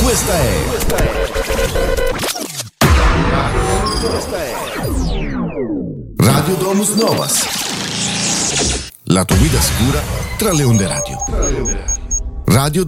Questa è Radio Domus Novas, la tua guida sicura tra le onde radio. Radio